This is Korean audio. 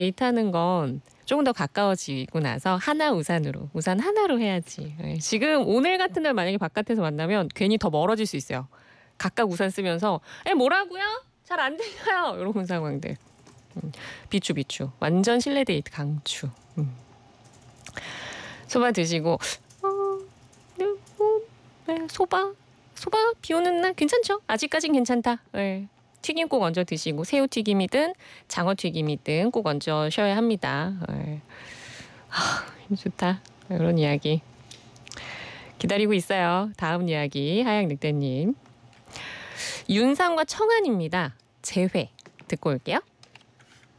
데이트하는 건 조금 더 가까워지고 나서 하나 우산으로, 우산 하나로 해야지. 예. 지금 오늘 같은 날 만약에 바깥에서 만나면 괜히 더 멀어질 수 있어요. 각각 우산 쓰면서 "에 뭐라고요? 잘 안 들려요." 이런 상황들. 비추, 비추. 완전 실내 데이트 강추. 소바 드시고 네 네 소바 비 오는 날 괜찮죠? 아직까진 괜찮다. 예. 튀김 꼭 얹어 드시고 새우튀김이든 장어튀김이든 꼭 얹으셔야 합니다. 예. 좋다. 이런 이야기 기다리고 있어요. 다음 이야기 하양 늑대님. 윤상과 청한입니다. 재회 듣고 올게요.